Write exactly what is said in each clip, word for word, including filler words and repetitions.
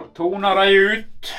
Har toner deg ut.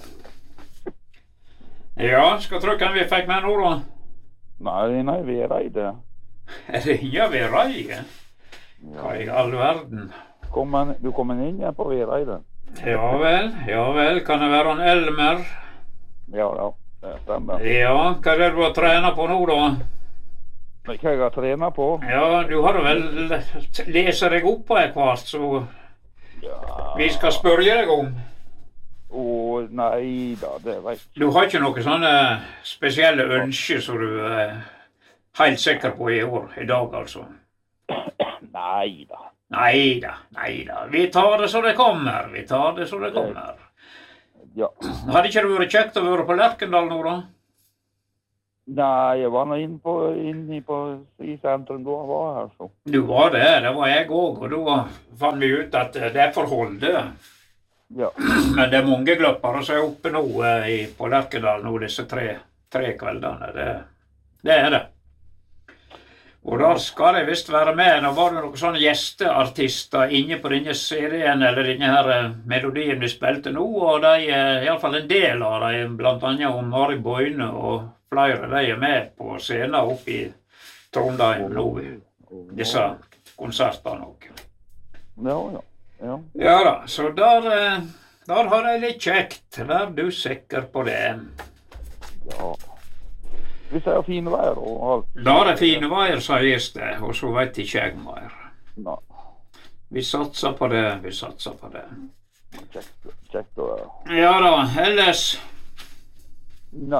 Ja, skal trykke en vi fikk med nå da? Nei, nei, vi er reide. Rinja ved reie? Hva i all verden? Kommer, du kommer inn igjen på Vereide? Ja vel, ja vel. Kan det være en Elmer? Ja, ja, det stemmer. Ja, hva er det du har trenet på nå da? Hva jeg har trenet på? Ja, du har vel lest deg opp på hvert, så ja. Vi skal spørre deg om. Å, nei da, det vet jeg. Du har ikke noen sånne spesielle ønsker som du er helt sikker på i år, i dag altså? Nei da. Nei da, nei da. Vi tar det så det kommer, vi tar det så det kommer. Ja. Hadde ikke det vært kjekt å være på Lerkendal nå da? Nei, jeg var nå inne på, inne på i sentrum da jeg var her, så. Du var det, det var jeg også, og da fant vi ut at det er forholdet. Ja. Men det er mange gløppere som er oppe nå i, på Lerkendal nå, disse tre, tre kveldene. Det, det er det. Og da skal jeg visst være med. Nå var det noen sånne gjesteartister inne på denne serien, eller denne her melodien vi spilte nå, og de er i alle fall en del av dem, blant annet om Mari Boine og flere, de er med på scenen oppe i Trondheim nå, disse konsertene også. Ja, ja, ja. Ja da, så der, der har jeg litt kjekt. Vær du sikker på det. Ja. Hvis det er fine veier og alt. Da er det fine veier, sa Gjeste, og så vet ikke jeg mer. Nei. Vi satser på det, vi satser på det. Kjekt, kjekt å være. Ja da, ellers? Nei.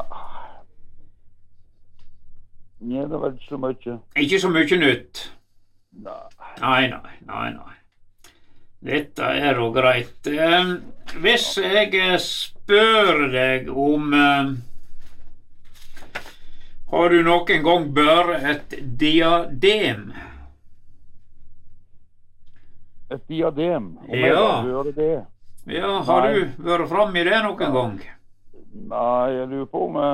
Nei, det var ikke så mye. Ikke så mye nytt? Nei. Nei, nei, nei, nei. Dette er jo greit. Hvis jeg spør deg om... Har du noen gang bør et diadem? Et diadem? Om ja. Jeg bør det? Ja, har nei. Du vært frem i det noen gang? Nei, jeg lurer på om...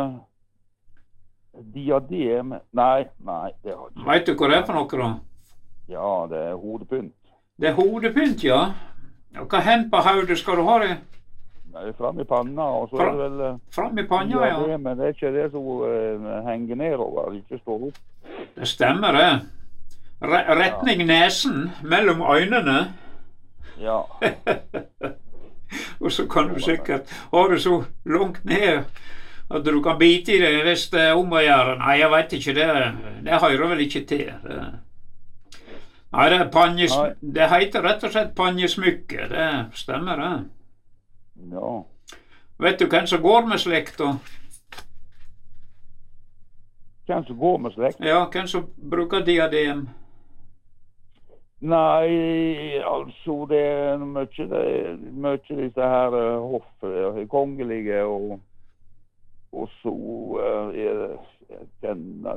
Diadem? Nei, nei, det har ikke. Vet du hva det er for noe da? Ja, det er hodepynt. Det er hodepynt, ja. Og hva hen på hodet skal du ha det? Nei, fram i panna, og så Fra, er det vel... Fram i panna, ja. Ja, men det er ikke det som uh, henger nedover, ikke står opp. Det stemmer det. Re retning ja. Nesen, mellom øynene. Ja. Og så kan du sikkert ha det så langt ned at du kan bite i det hvis det er om å gjøre. Nei, jeg vet ikke det. Det hører vel ikke til. Det. Nei, det, er panjes, Nei. Det heter rett og slett panjesmykke. Det stemmer det. Ja. Vet du hvem som går med slikt da? Hvem som går med slikt? Ja, hvem som bruker diadem? Nei, altså det er mye, det er mye disse her uh, hoff, kongelige og og så uh, er det, jeg kjenner,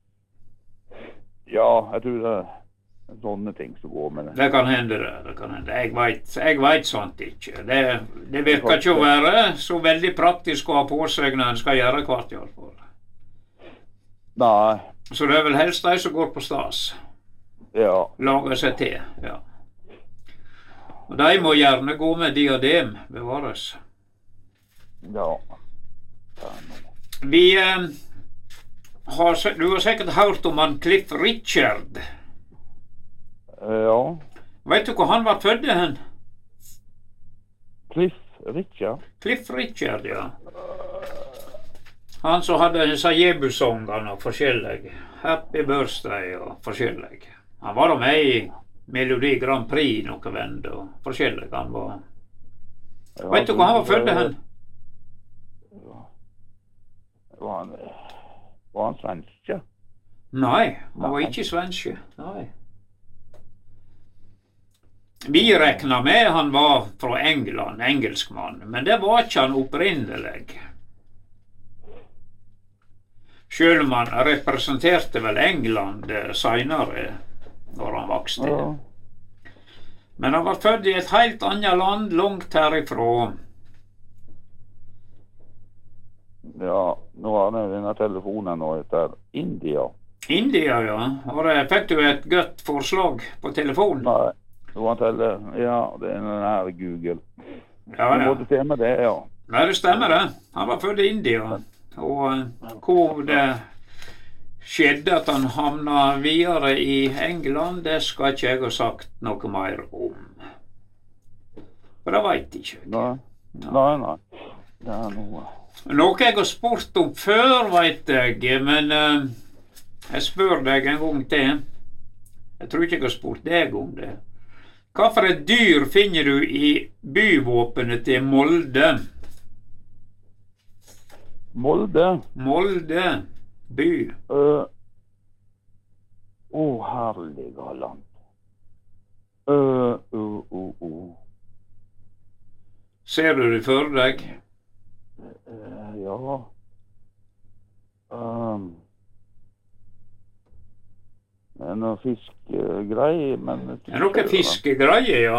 ja, jeg tror det er sånne ting som går med det. Det kan hende det, det kan hende. Jeg vet, jeg vet sånt ikke. Det, det virker ikke å være så veldig praktisk å ha på seg når en skal gjøre hvert i hvert fall. Nei. Så det er vel helst de som går på stas. Ja. Lager seg til, ja. Og de må gjerne gå med diadem, bevares. Ja. Vi eh, har, du har sikkert hørt om han Cliff Richard. Ja. Vet du hvor han var født hen? Cliff Richard? Cliff Richard, ja. Han som hadde disse Jebu-songene og forskjellige. Happy Birthday og forskjellige. Han var da med i Melodi Grand Prix noen vende og forskjellige han var. Ja, vet du hvor han var født hen? Var han, var han svenske? Nei, han var ikke svenske. Nei. Vi rekner med han var fra England, engelskmann, men det var ikke han opprinnelig. Selv om han representerte vel England senere, når han vokste. Ja. Men han var født i et helt annet land, langt herifra. Ja, nå har jeg denne telefonen og heter India. India, ja. Og det, fikk du et godt forslag på telefonen? Nei, det var tele, ja, det er den her Google. Ja, Det ja. måtte stemme det, ja. Nei, det stemmer det. Han var født i India. Og eh, hvor det skjedde at han havna videre i England, det skal ikke jeg ha sagt noe mer om. For det veit ikke jeg. Nei, nei, nei. Det er noe. Noe jeg har spurt om før, veit jeg, men eh, jeg spør deg en gang til. Jeg tror ikke jeg har spurt deg om det. Hva for et dyr finner du i byvåpenet til Molde? Molde. Molde by. Å, uh, herlige land. Å, å, å, å. Ser du det for deg? Uh, ja. Um, det er noe fiskegreier, men... Det er noe fiskegreier, ja.